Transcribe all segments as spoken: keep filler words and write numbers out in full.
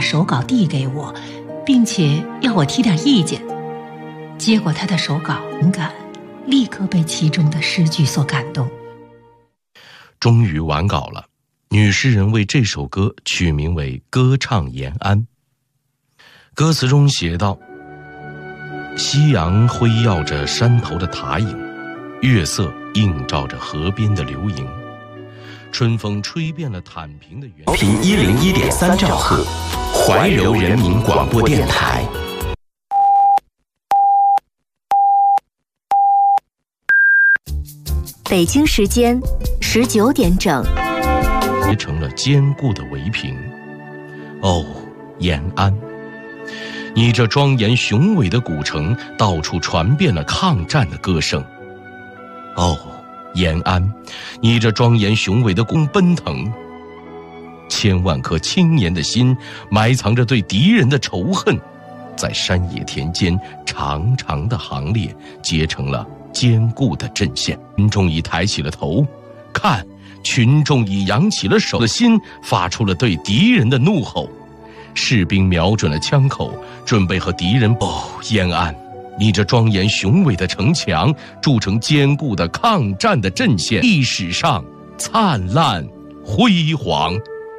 手稿递给我，并且要我提点意见。接过他的手稿，灵感立刻被其中的诗句所感动。 终于完稿了，女诗人为这首歌取名为《歌唱延安》。歌词中写道：夕阳辉耀着山头的塔影，月色映照着河边的流萤，春风吹遍了坦平的原调频一零一点三兆赫，怀柔人民广播电台。 北京时间十九点整， 结成了坚固的围屏。哦，延安，你这庄严雄伟的古城，到处传遍了抗战的歌声。哦，延安，你这庄严雄伟的宫奔腾，千万颗青年的心埋藏着对敌人的仇恨，在山野田间长长的行列结成了坚固的阵线。群众已抬起了头，看，群众已扬起了手，的心发出了对敌人的怒吼。士兵瞄准了枪口，准备和敌人哦，延安，你这庄严雄伟的城墙筑成坚固的抗战的阵线，历史上灿烂辉煌。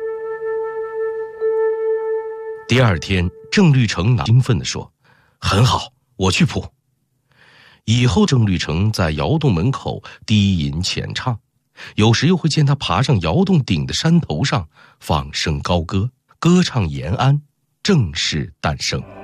第二天，郑律成兴奋地说：很好，我去谱。以后郑律成在窑洞门口低吟浅唱，有时又会见他爬上窑洞顶的山头上放声高歌，歌唱延安正式诞生。